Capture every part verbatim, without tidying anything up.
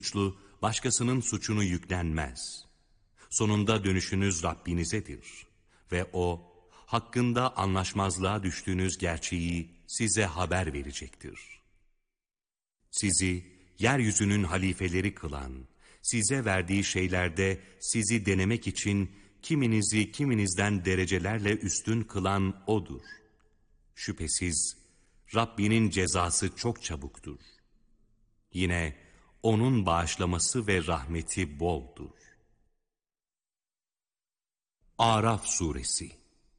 suçlu başkasının suçunu yüklenmez. Sonunda dönüşünüz Rabbinizedir ve O, hakkında anlaşmazlığa düştüğünüz gerçeği size haber verecektir. Sizi yeryüzünün halifeleri kılan, size verdiği şeylerde sizi denemek için kiminizi kiminizden derecelerle üstün kılan O'dur. Şüphesiz Rabbinin cezası çok çabuktur. Yine O'nun bağışlaması ve rahmeti boldur. Araf Suresi.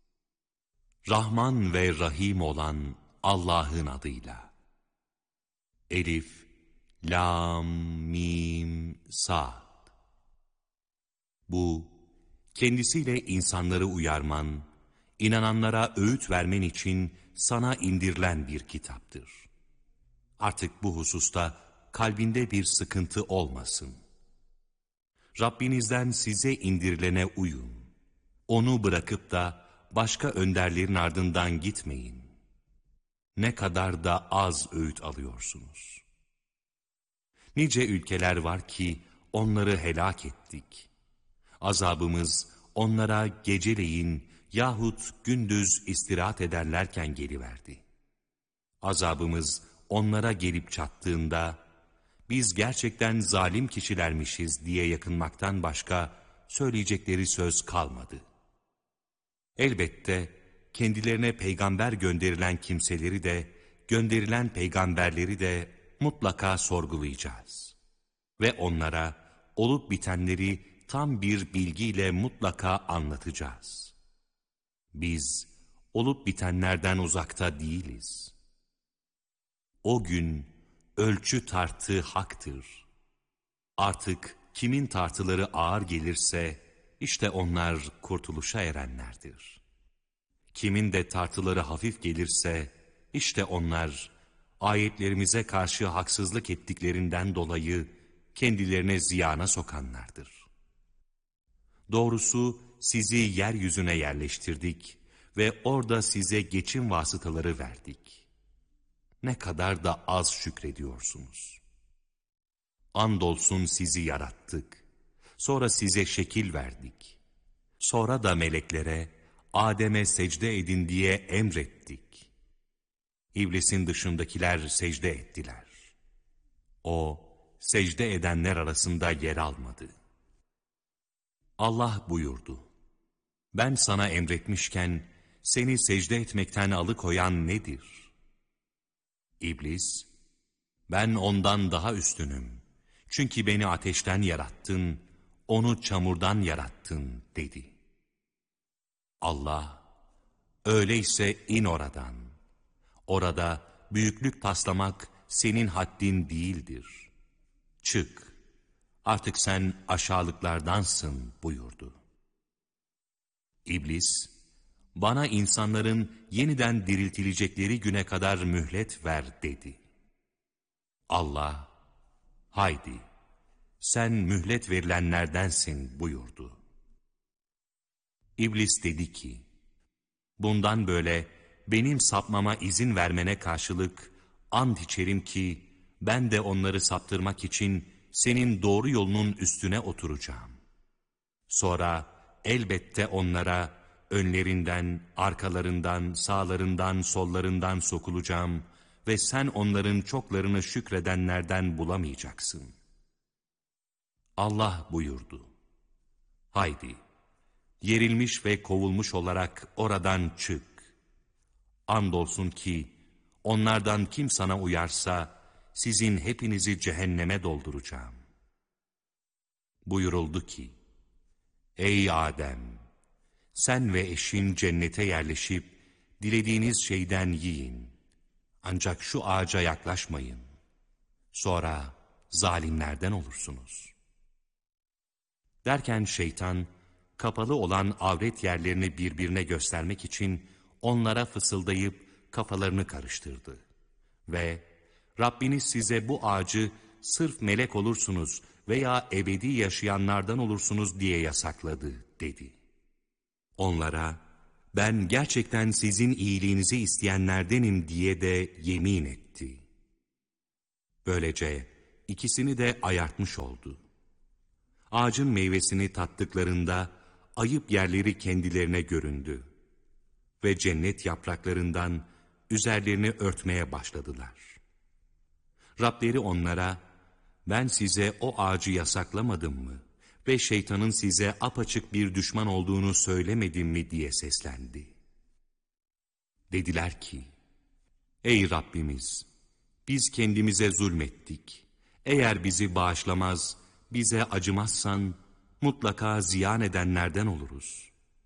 Rahman ve Rahim olan Allah'ın adıyla. Elif, Lam, Mim, Sad. Bu, kendisiyle insanları uyarman, inananlara öğüt vermen için sana indirilen bir kitaptır. Artık bu hususta kalbinde bir sıkıntı olmasın. Rabbinizden size indirilene uyun. Onu bırakıp da başka önderlerin ardından gitmeyin. Ne kadar da az öğüt alıyorsunuz. Nice ülkeler var ki onları helak ettik. Azabımız onlara geceleyin yahut gündüz istirahat ederlerken geliverdi. Azabımız onlara gelip çattığında, biz gerçekten zalim kişilermişiz diye yakınmaktan başka söyleyecekleri söz kalmadı. Elbette kendilerine peygamber gönderilen kimseleri de, gönderilen peygamberleri de mutlaka sorgulayacağız. Ve onlara olup bitenleri tam bir bilgiyle mutlaka anlatacağız. Biz olup bitenlerden uzakta değiliz. O gün ölçü tartı haktır. Artık kimin tartıları ağır gelirse, işte onlar kurtuluşa erenlerdir. Kimin de tartıları hafif gelirse, işte onlar ayetlerimize karşı haksızlık ettiklerinden dolayı kendilerine ziyana sokanlardır. Doğrusu sizi yeryüzüne yerleştirdik ve orada size geçim vasıtaları verdik. Ne kadar da az şükrediyorsunuz. Andolsun sizi yarattık. Sonra size şekil verdik. Sonra da meleklere, Adem'e secde edin diye emrettik. İblisin dışındakiler secde ettiler. O, secde edenler arasında yer almadı. Allah buyurdu: ben sana emretmişken, seni secde etmekten alıkoyan nedir? İblis, ben ondan daha üstünüm. Çünkü beni ateşten yarattın, onu çamurdan yarattın dedi. Allah, öyleyse in oradan. Orada büyüklük taslamak senin haddin değildir. Çık, artık sen aşağılıklardansın buyurdu. İblis, bana insanların yeniden diriltilecekleri güne kadar mühlet ver dedi. Allah, haydi, sen mühlet verilenlerdensin buyurdu. İblis dedi ki, bundan böyle benim sapmama izin vermene karşılık ant içerim ki ben de onları saptırmak için senin doğru yolunun üstüne oturacağım. Sonra elbette onlara önlerinden, arkalarından, sağlarından, sollarından sokulacağım ve sen onların çoklarını şükredenlerden bulamayacaksın. Allah buyurdu: haydi, yerilmiş ve kovulmuş olarak oradan çık. Andolsun ki onlardan kim sana uyarsa sizin hepinizi cehenneme dolduracağım. Buyuruldu ki, ey Adem, sen ve eşin cennete yerleşip dilediğiniz şeyden yiyin. Ancak şu ağaca yaklaşmayın. Sonra zalimlerden olursunuz. Derken şeytan, kapalı olan avret yerlerini birbirine göstermek için onlara fısıldayıp kafalarını karıştırdı. Ve Rabbiniz size bu ağacı sırf melek olursunuz veya ebedi yaşayanlardan olursunuz diye yasakladı dedi. Onlara, ben gerçekten sizin iyiliğinizi isteyenlerdenim diye de yemin etti. Böylece ikisini de ayartmış oldu. Ağacın meyvesini tattıklarında ayıp yerleri kendilerine göründü ve cennet yapraklarından üzerlerini örtmeye başladılar. Rableri onlara, ben size o ağacı yasaklamadım mı ve şeytanın size apaçık bir düşman olduğunu söylemedim mi diye seslendi. Dediler ki, ey Rabbimiz, biz kendimize zulmettik. Eğer bizi bağışlamaz, bize acımazsan mutlaka ziyan edenlerden oluruz.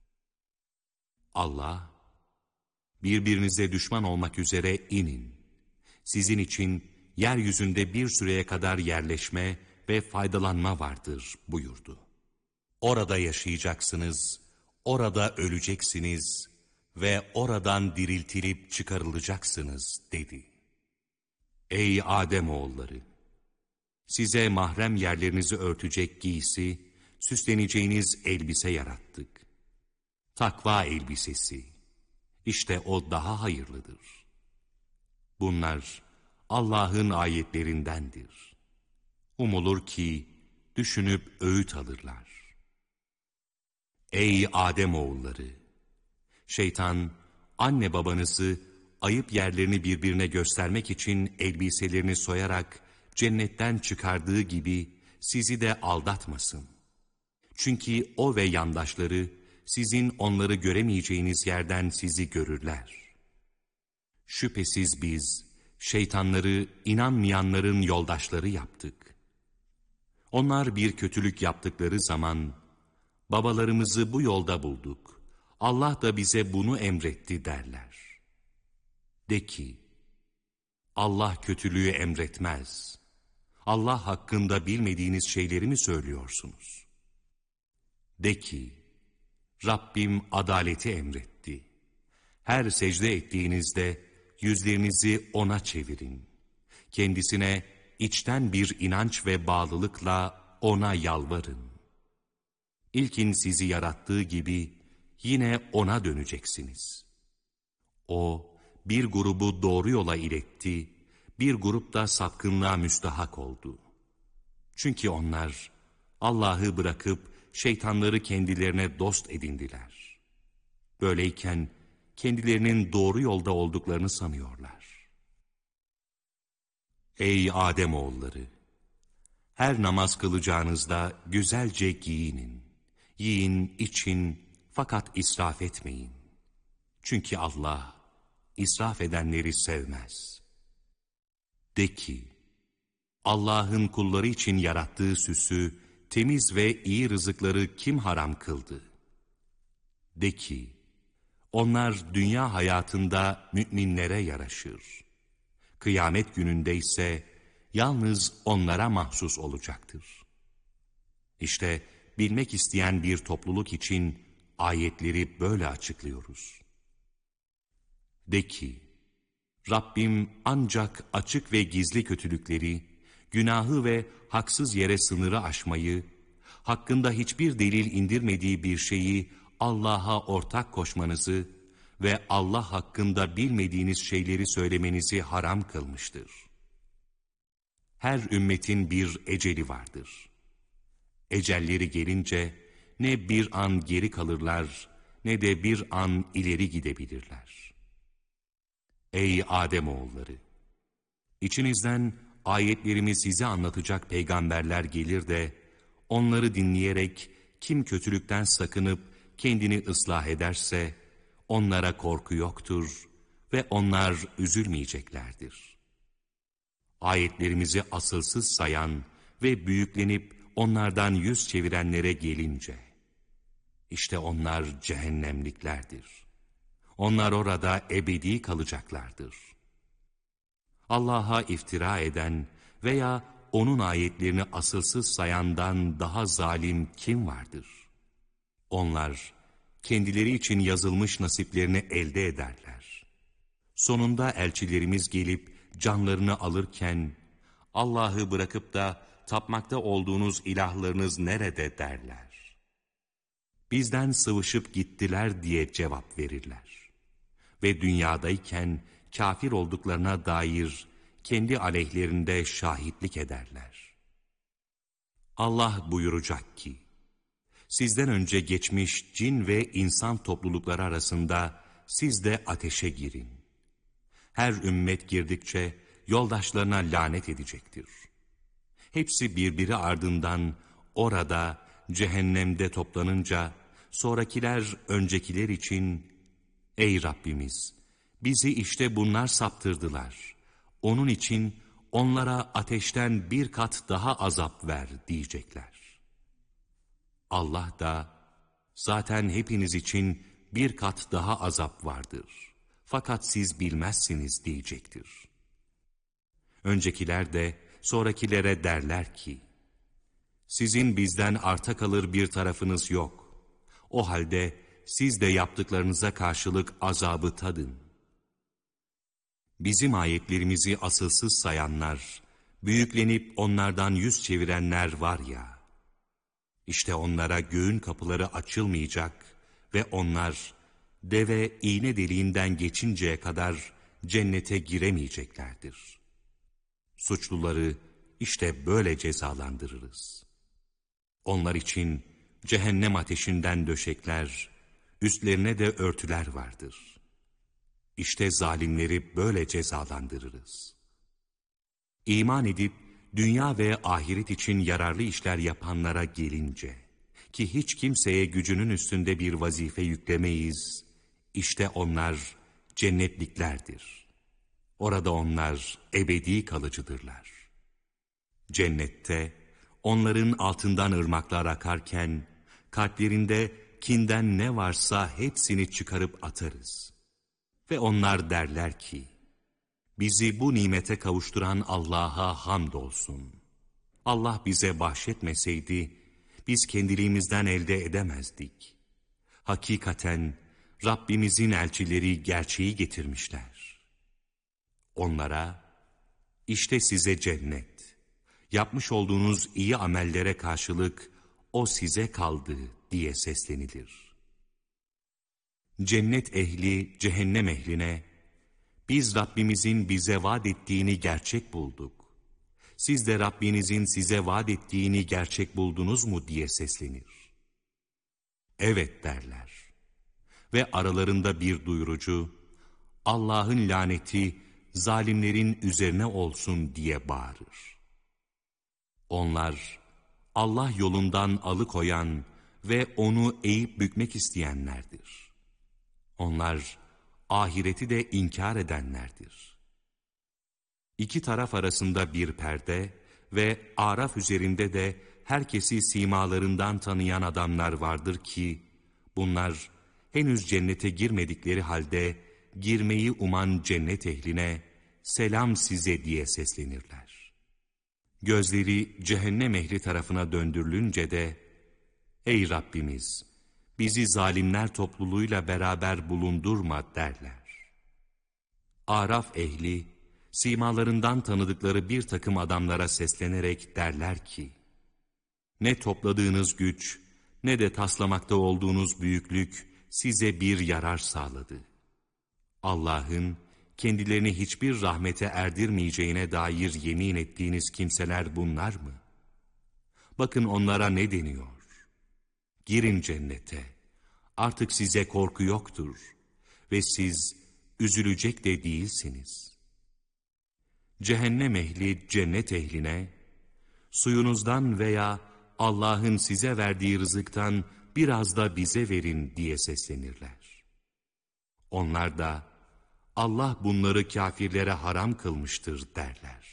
Allah, birbirinize düşman olmak üzere inin. Sizin için yeryüzünde bir süreye kadar yerleşme ve faydalanma vardır buyurdu. Orada yaşayacaksınız, orada öleceksiniz ve oradan diriltilip çıkarılacaksınız dedi. Ey Ademoğulları! Size mahrem yerlerinizi örtecek giysi, süsleneceğiniz elbise yarattık. Takva elbisesi, işte o daha hayırlıdır. Bunlar Allah'ın ayetlerindendir. Umulur ki düşünüp öğüt alırlar. Ey Ademoğulları! Şeytan, anne babanızı ayıp yerlerini birbirine göstermek için elbiselerini soyarak cennetten çıkardığı gibi sizi de aldatmasın. Çünkü o ve yandaşları sizin onları göremeyeceğiniz yerden sizi görürler. Şüphesiz biz şeytanları inanmayanların yoldaşları yaptık. Onlar bir kötülük yaptıkları zaman, babalarımızı bu yolda bulduk, Allah da bize bunu emretti derler. De ki, Allah kötülüğü emretmez. Allah hakkında bilmediğiniz şeyleri mi söylüyorsunuz? De ki, Rabbim adaleti emretti. Her secde ettiğinizde yüzlerinizi O'na çevirin. Kendisine içten bir inanç ve bağlılıkla O'na yalvarın. İlkin sizi yarattığı gibi yine O'na döneceksiniz. O, bir grubu doğru yola iletti, bir grup da sapkınlığa müstahak oldu. Çünkü onlar Allah'ı bırakıp şeytanları kendilerine dost edindiler. Böyleyken kendilerinin doğru yolda olduklarını sanıyorlar. Ey Ademoğulları! Her namaz kılacağınızda güzelce giyinin. Yiyin, için fakat israf etmeyin. Çünkü Allah israf edenleri sevmez. De ki, Allah'ın kulları için yarattığı süsü, temiz ve iyi rızıkları kim haram kıldı? De ki, onlar dünya hayatında müminlere yaraşır. Kıyamet gününde ise yalnız onlara mahsus olacaktır. İşte bilmek isteyen bir topluluk için ayetleri böyle açıklıyoruz. De ki, Rabbim ancak açık ve gizli kötülükleri, günahı ve haksız yere sınırı aşmayı, hakkında hiçbir delil indirmediği bir şeyi Allah'a ortak koşmanızı ve Allah hakkında bilmediğiniz şeyleri söylemenizi haram kılmıştır. Her ümmetin bir eceli vardır. Ecelleri gelince ne bir an geri kalırlar ne de bir an ileri gidebilirler. Ey Ademoğulları! İçinizden ayetlerimi size anlatacak peygamberler gelir de onları dinleyerek kim kötülükten sakınıp kendini ıslah ederse onlara korku yoktur ve onlar üzülmeyeceklerdir. Ayetlerimizi asılsız sayan ve büyüklenip onlardan yüz çevirenlere gelince, işte onlar cehennemliklerdir. Onlar orada ebedi kalacaklardır. Allah'a iftira eden veya onun ayetlerini asılsız sayandan daha zalim kim vardır? Onlar kendileri için yazılmış nasiplerini elde ederler. Sonunda elçilerimiz gelip canlarını alırken, Allah'ı bırakıp da tapmakta olduğunuz ilahlarınız nerede derler. Bizden sıvışıp gittiler diye cevap verirler. Ve dünyadayken kafir olduklarına dair kendi aleyhlerinde şahitlik ederler. Allah buyuracak ki, sizden önce geçmiş cin ve insan toplulukları arasında siz de ateşe girin. Her ümmet girdikçe yoldaşlarına lanet edecektir. Hepsi birbiri ardından orada cehennemde toplanınca sonrakiler öncekiler için ey Rabbimiz bizi işte bunlar saptırdılar. Onun için onlara ateşten bir kat daha azap ver diyecekler. Allah da zaten hepiniz için bir kat daha azap vardır. Fakat siz bilmezsiniz diyecektir. Öncekiler de sonrakilere derler ki, sizin bizden arta kalır bir tarafınız yok. O halde siz de yaptıklarınıza karşılık azabı tadın. Bizim ayetlerimizi asılsız sayanlar, büyüklenip onlardan yüz çevirenler var ya, İşte onlara göğün kapıları açılmayacak ve onlar deve iğne deliğinden geçinceye kadar cennete giremeyeceklerdir. Suçluları işte böyle cezalandırırız. Onlar için cehennem ateşinden döşekler, üstlerine de örtüler vardır. İşte zalimleri böyle cezalandırırız. İman edip dünya ve ahiret için yararlı işler yapanlara gelince, ki hiç kimseye gücünün üstünde bir vazife yüklemeyiz, işte onlar cennetliklerdir. Orada onlar ebedi kalıcıdırlar. Cennette onların altından ırmaklar akarken, kalplerinde kinden ne varsa hepsini çıkarıp atarız. Ve onlar derler ki, bizi bu nimete kavuşturan Allah'a hamdolsun. Allah bize bahşetmeseydi, biz kendiliğimizden elde edemezdik. Hakikaten Rabbimizin elçileri gerçeği getirmişler. Onlara, işte size cennet, yapmış olduğunuz iyi amellere karşılık o size kaldı diye seslenilir. Cennet ehli cehennem ehline, biz Rabbimizin bize vaat ettiğini gerçek bulduk. Siz de Rabbinizin size vaat ettiğini gerçek buldunuz mu diye seslenir. Evet derler. Ve aralarında bir duyurucu, Allah'ın laneti zalimlerin üzerine olsun diye bağırır. Onlar, Allah yolundan alıkoyan ve onu eğip bükmek isteyenlerdir. Onlar, ahireti de inkar edenlerdir. İki taraf arasında bir perde ve Araf üzerinde de herkesi simalarından tanıyan adamlar vardır ki, bunlar henüz cennete girmedikleri halde girmeyi uman cennet ehline selam size diye seslenirler. Gözleri cehennem ehli tarafına döndürülünce de, ey Rabbimiz, bizi zalimler topluluğuyla beraber bulundurma derler. Araf ehli, simalarından tanıdıkları bir takım adamlara seslenerek derler ki, ne topladığınız güç, ne de taslamakta olduğunuz büyüklük size bir yarar sağladı. Allah'ın kendilerini hiçbir rahmete erdirmeyeceğine dair yemin ettiğiniz kimseler bunlar mı? Bakın onlara ne deniyor? Girin cennete, artık size korku yoktur ve siz üzülecek de değilsiniz. Cehennem ehli cennet ehline, suyunuzdan veya Allah'ın size verdiği rızıktan biraz da bize verin diye seslenirler. Onlar da, Allah bunları kâfirlere haram kılmıştır derler.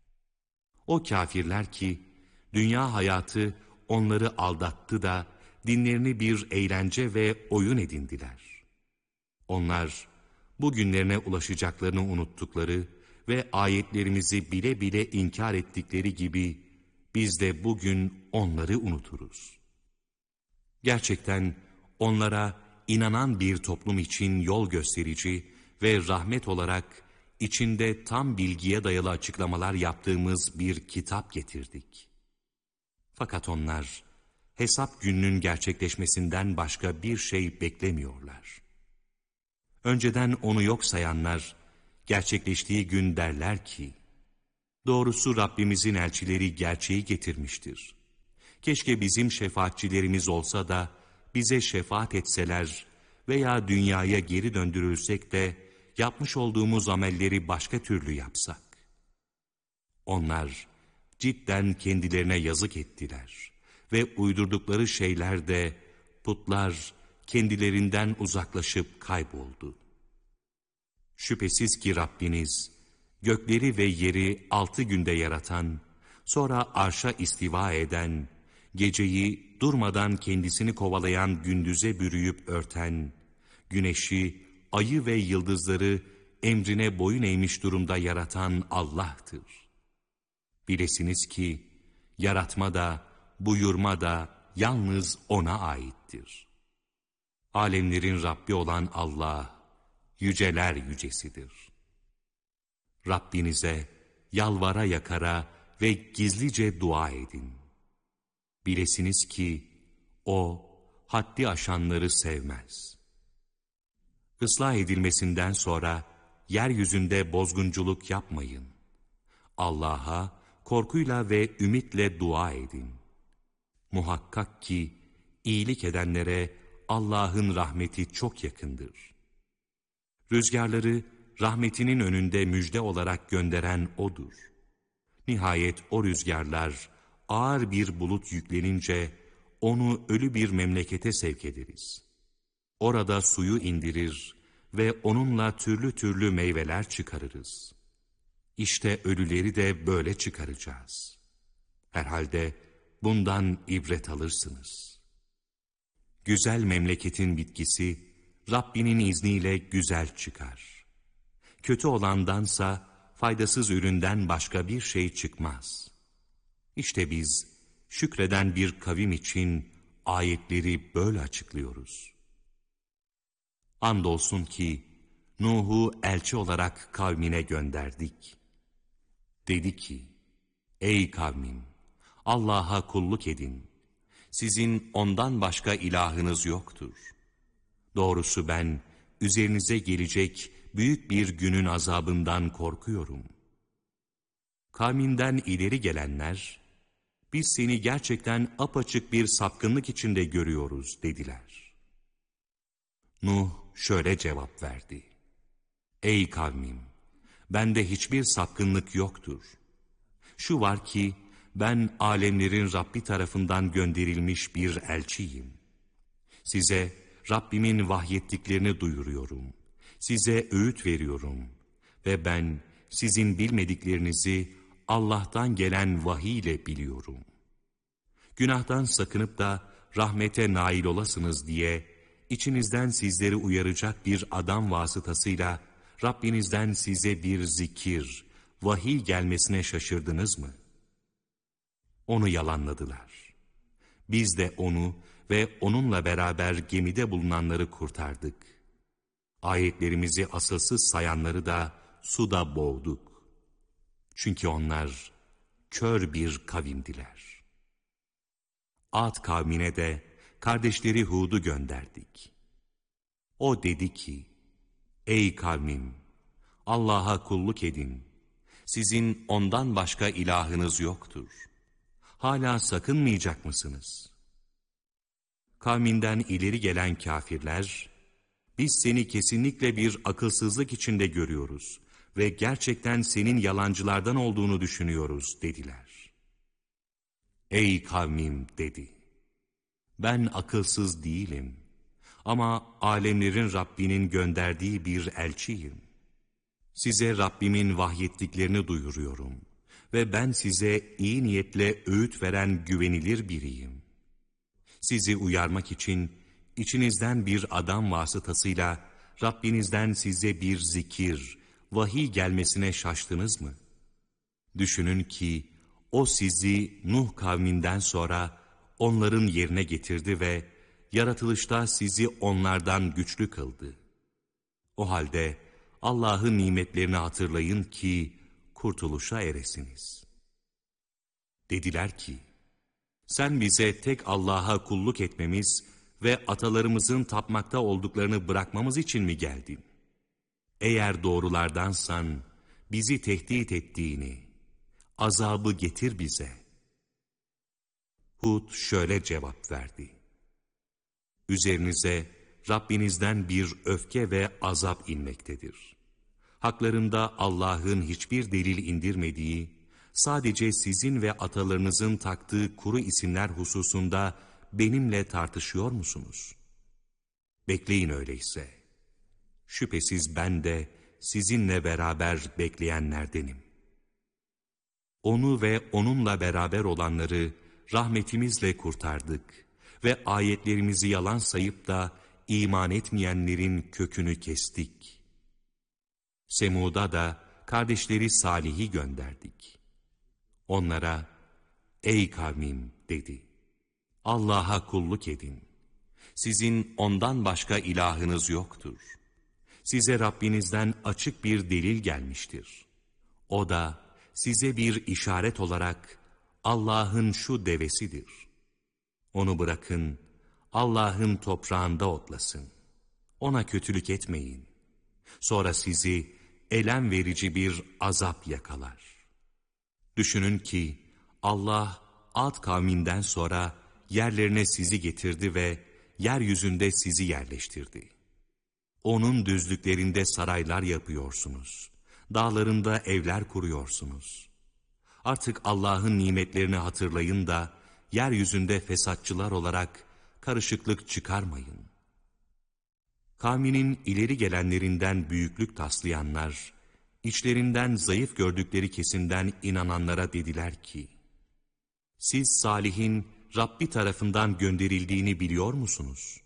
O kâfirler ki, dünya hayatı onları aldattı da, dinlerini bir eğlence ve oyun edindiler. Onlar, bugünlerine ulaşacaklarını unuttukları ve ayetlerimizi bile bile inkar ettikleri gibi, biz de bugün onları unuturuz. Gerçekten onlara inanan bir toplum için yol gösterici ve rahmet olarak içinde tam bilgiye dayalı açıklamalar yaptığımız bir kitap getirdik. Fakat onlar hesap gününün gerçekleşmesinden başka bir şey beklemiyorlar. Önceden onu yok sayanlar gerçekleştiği gün derler ki, Doğrusu Rabbimizin elçileri gerçeği getirmiştir. Keşke bizim şefaatçilerimiz olsa da bize şefaat etseler veya dünyaya geri döndürülsek de yapmış olduğumuz amelleri başka türlü yapsak. Onlar cidden kendilerine yazık ettiler ve uydurdukları şeyler de, putlar kendilerinden uzaklaşıp kayboldu. Şüphesiz ki Rabbiniz gökleri ve yeri altı günde yaratan, sonra arşa istiva eden, geceyi durmadan kendisini kovalayan gündüze bürüyüp örten, güneşi, ayı ve yıldızları emrine boyun eğmiş durumda yaratan Allah'tır. Bilesiniz ki yaratma da, buyurma da yalnız O'na aittir. Alemlerin Rabbi olan Allah, yüceler yücesidir. Rabbinize yalvara yakara ve gizlice dua edin. Bilesiniz ki O, haddi aşanları sevmez. Islah edilmesinden sonra, yeryüzünde bozgunculuk yapmayın. Allah'a korkuyla ve ümitle dua edin. Muhakkak ki, iyilik edenlere Allah'ın rahmeti çok yakındır. Rüzgarları, rahmetinin önünde müjde olarak gönderen O'dur. Nihayet o rüzgarlar, ağır bir bulut yüklenince, onu ölü bir memlekete sevk ederiz. Orada suyu indirir ve onunla türlü türlü meyveler çıkarırız. İşte ölüleri de böyle çıkaracağız. Herhalde bundan ibret alırsınız. Güzel memleketin bitkisi, Rabbinin izniyle güzel çıkar. Kötü olandansa, faydasız üründen başka bir şey çıkmaz. İşte biz, şükreden bir kavim için ayetleri böyle açıklıyoruz. Andolsun ki, Nuh'u elçi olarak kavmine gönderdik. Dedi ki, ey kavmim, Allah'a kulluk edin. Sizin ondan başka ilahınız yoktur. Doğrusu ben, üzerinize gelecek büyük bir günün azabından korkuyorum. Kavminden ileri gelenler, biz seni gerçekten apaçık bir sapkınlık içinde görüyoruz dediler. Nuh şöyle cevap verdi. Ey kavmim, bende hiçbir sapkınlık yoktur. Şu var ki, ben alemlerin Rabbi tarafından gönderilmiş bir elçiyim. Size Rabbimin vahyettiklerini duyuruyorum. Size öğüt veriyorum. Ve ben sizin bilmediklerinizi Allah'tan gelen vahiy ile biliyorum. Günahtan sakınıp da rahmete nail olasınız diye, içinizden sizleri uyaracak bir adam vasıtasıyla Rabbinizden size bir zikir, vahiy gelmesine şaşırdınız mı? Onu yalanladılar. Biz de onu ve onunla beraber gemide bulunanları kurtardık. Ayetlerimizi asılsız sayanları da suda boğduk. Çünkü onlar kör bir kavimdiler. Ad kavmine de kardeşleri Hud'u gönderdik. O dedi ki, ey kavmim, Allah'a kulluk edin. Sizin ondan başka ilahınız yoktur. Hala sakınmayacak mısınız? Kavminden ileri gelen kafirler, biz seni kesinlikle bir akılsızlık içinde görüyoruz ve gerçekten senin yalancılardan olduğunu düşünüyoruz dediler. Ey kavmim dedi, ben akılsız değilim ama alemlerin Rabbinin gönderdiği bir elçiyim. Size Rabbimin vahyettiklerini duyuruyorum ve ben size iyi niyetle öğüt veren güvenilir biriyim. Sizi uyarmak için içinizden bir adam vasıtasıyla Rabbinizden size bir zikir, vahiy gelmesine şaştınız mı? Düşünün ki o sizi Nuh kavminden sonra onların yerine getirdi ve yaratılışta sizi onlardan güçlü kıldı. O halde Allah'ın nimetlerini hatırlayın ki kurtuluşa eresiniz. Dediler ki, sen bize tek Allah'a kulluk etmemiz ve atalarımızın tapmakta olduklarını bırakmamız için mi geldin? Eğer doğrulardansan bizi tehdit ettiğini, azabı getir bize. Hud şöyle cevap verdi: Üzerinize Rabbinizden bir öfke ve azap inmektedir. Haklarında Allah'ın hiçbir delil indirmediği, sadece sizin ve atalarınızın taktığı kuru isimler hususunda benimle tartışıyor musunuz? Bekleyin öyleyse. Şüphesiz ben de sizinle beraber bekleyenlerdenim. Onu ve onunla beraber olanları rahmetimizle kurtardık ve ayetlerimizi yalan sayıp da iman etmeyenlerin kökünü kestik. Semud'a da kardeşleri Salih'i gönderdik. Onlara, ey kavmim dedi, Allah'a kulluk edin. Sizin ondan başka ilahınız yoktur. Size Rabbinizden açık bir delil gelmiştir. O da size bir işaret olarak Allah'ın şu devesidir. Onu bırakın, Allah'ın toprağında otlasın. Ona kötülük etmeyin. Sonra sizi elem verici bir azap yakalar. Düşünün ki Allah Ad kavminden sonra yerlerine sizi getirdi ve yeryüzünde sizi yerleştirdi. Onun düzlüklerinde saraylar yapıyorsunuz. Dağlarında evler kuruyorsunuz. Artık Allah'ın nimetlerini hatırlayın da yeryüzünde fesatçılar olarak karışıklık çıkarmayın. Kavminin ileri gelenlerinden büyüklük taslayanlar, içlerinden zayıf gördükleri kesimden inananlara dediler ki, siz Salih'in Rabbi tarafından gönderildiğini biliyor musunuz?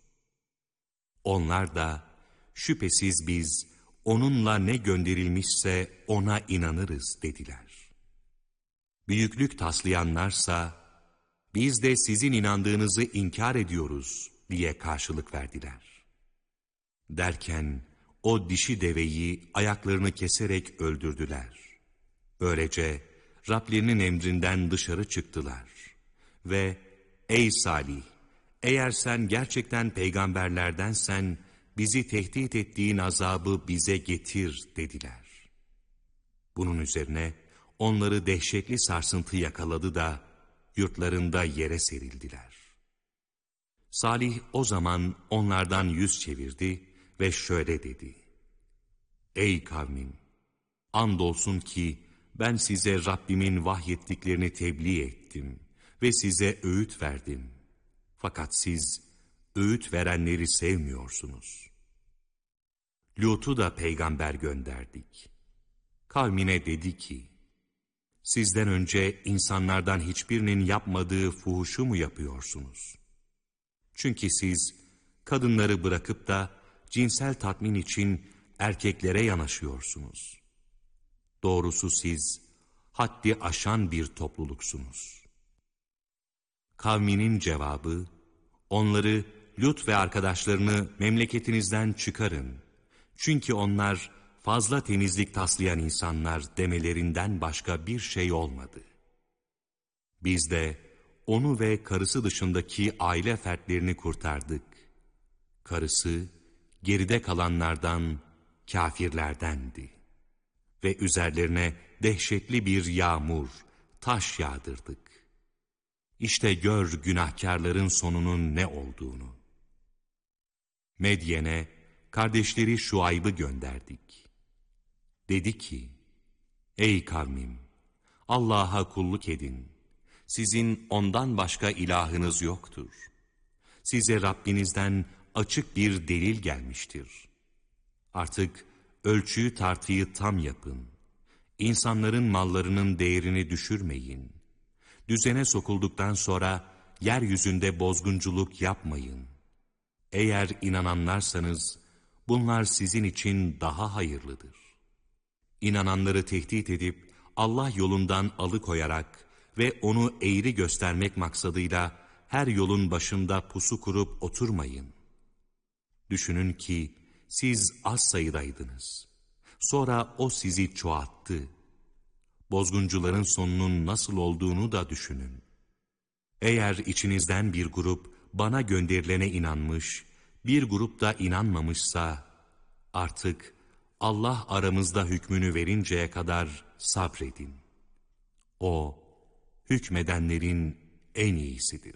Onlar da, şüphesiz biz onunla ne gönderilmişse ona inanırız dediler. Büyüklük taslayanlarsa, biz de sizin inandığınızı inkar ediyoruz diye karşılık verdiler. Derken o dişi deveyi ayaklarını keserek öldürdüler. Böylece Rablerinin emrinden dışarı çıktılar ve ey Salih, eğer sen gerçekten peygamberlerdensen bizi tehdit ettiğin azabı bize getir dediler. Bunun üzerine onları dehşetli sarsıntı yakaladı da yurtlarında yere serildiler. Salih o zaman onlardan yüz çevirdi ve şöyle dedi: Ey kavmim! Andolsun ki ben size Rabbimin vahyettiklerini tebliğ ettim ve size öğüt verdim. Fakat siz öğüt verenleri sevmiyorsunuz. Lut'u da peygamber gönderdik. Kavmine dedi ki, sizden önce insanlardan hiçbirinin yapmadığı fuhuşu mu yapıyorsunuz? Çünkü siz kadınları bırakıp da cinsel tatmin için erkeklere yanaşıyorsunuz. Doğrusu siz haddi aşan bir topluluksunuz. Kavminin cevabı, onları Lut ve arkadaşlarını memleketinizden çıkarın. Çünkü onlar fazla temizlik taslayan insanlar demelerinden başka bir şey olmadı. Biz de onu ve karısı dışındaki aile fertlerini kurtardık. Karısı geride kalanlardan, kâfirlerdendi. Ve üzerlerine dehşetli bir yağmur, taş yağdırdık. İşte gör günahkarların sonunun ne olduğunu. Medyen'e kardeşleri Şuayb'ı gönderdik. Dedi ki, ey kavmim! Allah'a kulluk edin. Sizin ondan başka ilahınız yoktur. Size Rabbinizden açık bir delil gelmiştir. Artık ölçüyü tartıyı tam yapın. İnsanların mallarının değerini düşürmeyin. Düzene sokulduktan sonra yeryüzünde bozgunculuk yapmayın. Eğer inananlarsanız bunlar sizin için daha hayırlıdır. İnananları tehdit edip Allah yolundan alıkoyarak ve onu eğri göstermek maksadıyla her yolun başında pusu kurup oturmayın. Düşünün ki siz az sayıdaydınız. Sonra o sizi çoğalttı. Bozguncuların sonunun nasıl olduğunu da düşünün. Eğer içinizden bir grup bana gönderilene inanmış, bir grup da inanmamışsa, artık Allah aramızda hükmünü verinceye kadar sabredin. O, hükmedenlerin en iyisidir.